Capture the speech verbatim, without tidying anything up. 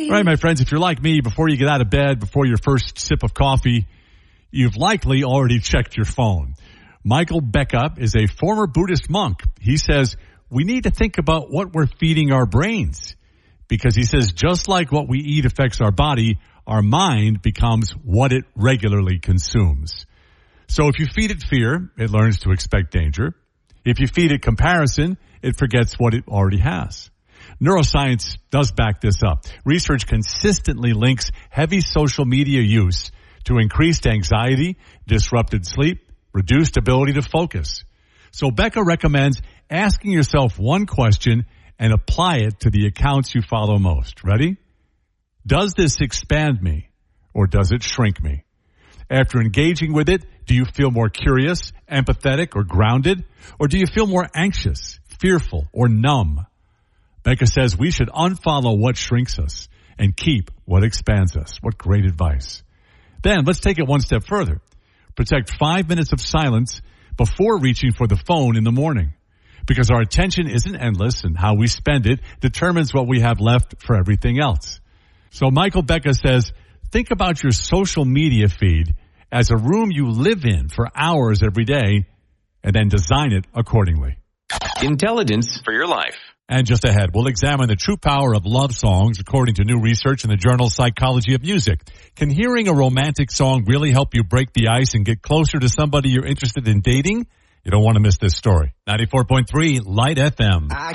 All right, my friends, if you're like me, before you get out of bed, before your first sip of coffee, you've likely already checked your phone. Michael Becca is a former Buddhist monk. He says we need to think about what we're feeding our brains, because he says just like what we eat affects our body, our mind becomes what it regularly consumes. So if you feed it fear, it learns to expect danger. If you feed it comparison, it forgets what it already has. Neuroscience does back this up. Research consistently links heavy social media use to increased anxiety, disrupted sleep, reduced ability to focus. So Becca recommends asking yourself one question and apply it to the accounts you follow most. Ready? Does this expand me or does it shrink me? After engaging with it, do you feel more curious, empathetic, or grounded? Or do you feel more anxious, fearful, or numb? Becca says we should unfollow what shrinks us and keep what expands us. What great advice. Then let's take it one step further. Protect five minutes of silence before reaching for the phone in the morning, because our attention isn't endless and how we spend it determines what we have left for everything else. So Michael Becca says, think about your social media feed as a room you live in for hours every day and then design it accordingly. Intelligence for your life. And just ahead, we'll examine the true power of love songs according to new research in the journal Psychology of Music. Can hearing a romantic song really help you break the ice and get closer to somebody you're interested in dating? You don't want to miss this story. ninety-four point three Light F M. I